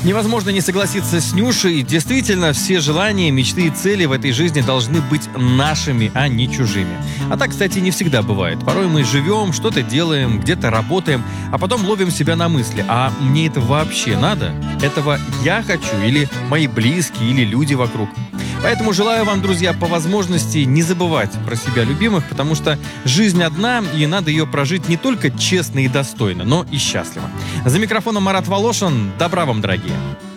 Невозможно не согласиться с Нюшей. Действительно, все желания, мечты и цели в этой жизни должны быть нашими, а не чужими. А так, кстати, не всегда бывает. Порой мы живем, что-то делаем, где-то работаем, а потом ловим себя на мысли: а мне это вообще надо? Этого я хочу или мои близкие, или люди вокруг? Поэтому желаю вам, друзья, по возможности не забывать про себя любимых, потому что жизнь одна, и надо ее прожить не только честно и достойно, но и счастливо. За микрофоном Марат Волошин. Добра вам, дорогие!